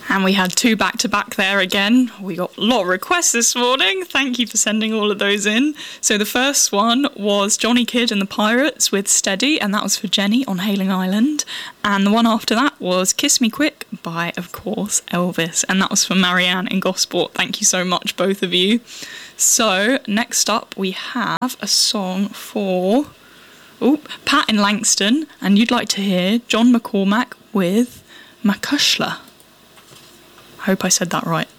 And we had 2 back-to-back there again. We got a lot of requests this morning. Thank you for sending all of those in. So the first one was Johnny Kidd and the Pirates with Steady, and that was for Jenny on Hailing Island. And the one after that was Kiss Me Quick by, of course, Elvis. And that was for Marianne in Gosport. Thank you so much, both of you. So next up, we have a song for Pat in Langston. And you'd like to hear John McCormack with Macushla. Hope I said that right.